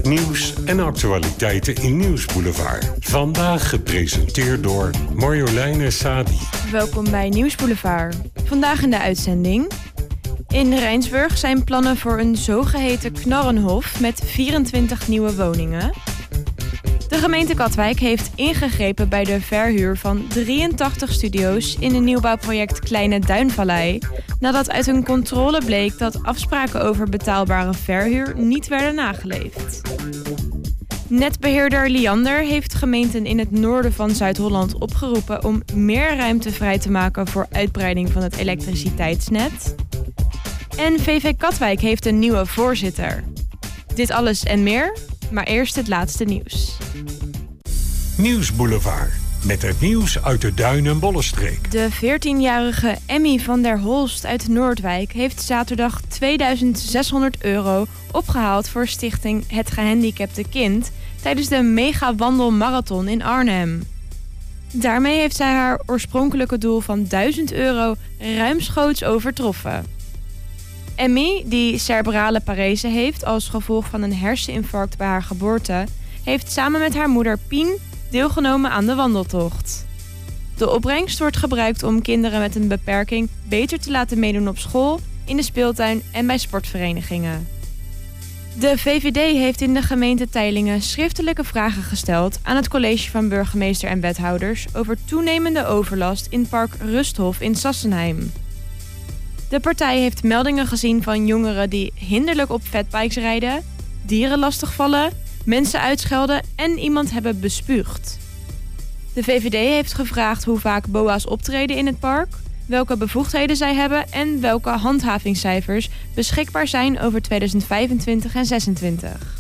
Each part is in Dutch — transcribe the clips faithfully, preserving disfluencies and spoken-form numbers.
Nieuws en actualiteiten in Nieuwsboulevard. Vandaag gepresenteerd door Marjoleine Sadi. Welkom bij Nieuwsboulevard. Vandaag in de uitzending. In Rijnsburg zijn plannen voor een zogeheten knarrenhof met vierentwintig nieuwe woningen. De gemeente Katwijk heeft ingegrepen bij de verhuur van drieëntachtig studio's in een nieuwbouwproject Kleine Duinvallei, nadat uit een controle bleek dat afspraken over betaalbare verhuur niet werden nageleefd. Netbeheerder Liander heeft gemeenten in het noorden van Zuid-Holland opgeroepen om meer ruimte vrij te maken voor uitbreiding van het elektriciteitsnet. En V V Katwijk heeft een nieuwe voorzitter. Dit alles en meer, maar eerst het laatste nieuws. Nieuwsboulevard, met het nieuws uit de Duin- en Bollenstreek. De veertienjarige Emmy van der Holst uit Noordwijk heeft zaterdag tweeduizend zeshonderd euro opgehaald voor stichting Het Gehandicapte Kind tijdens de Mega Wandel Marathon in Arnhem. Daarmee heeft zij haar oorspronkelijke doel van duizend euro ruimschoots overtroffen. Emmy, die cerebrale parese heeft als gevolg van een herseninfarct bij haar geboorte, heeft samen met haar moeder Pien deelgenomen aan de wandeltocht. De opbrengst wordt gebruikt om kinderen met een beperking beter te laten meedoen op school, in de speeltuin en bij sportverenigingen. De V V D heeft in de gemeente Teylingen schriftelijke vragen gesteld aan het college van burgemeester en wethouders over toenemende overlast in park Rusthof in Sassenheim. De partij heeft meldingen gezien van jongeren die hinderlijk op fatbikes rijden, dieren lastigvallen, mensen uitschelden en iemand hebben bespuugd. De V V D heeft gevraagd hoe vaak B O A's optreden in het park, welke bevoegdheden zij hebben en welke handhavingscijfers beschikbaar zijn over tweeduizend vijfentwintig en zesentwintig.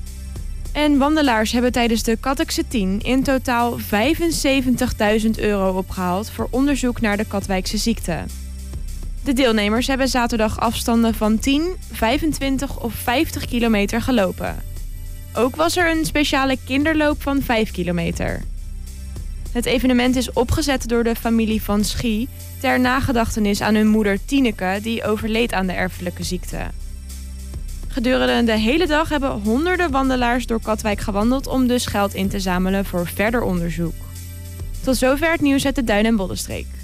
En wandelaars hebben tijdens de Kattekse tien in totaal vijfenzeventigduizend euro opgehaald voor onderzoek naar de Katwijkse ziekte. De deelnemers hebben zaterdag afstanden van tien, vijfentwintig of vijftig kilometer gelopen. Ook was er een speciale kinderloop van vijf kilometer. Het evenement is opgezet door de familie van Schie ter nagedachtenis aan hun moeder Tineke, die overleed aan de erfelijke ziekte. Gedurende de hele dag hebben honderden wandelaars door Katwijk gewandeld om dus geld in te zamelen voor verder onderzoek. Tot zover het nieuws uit de Duin- en Bollenstreek.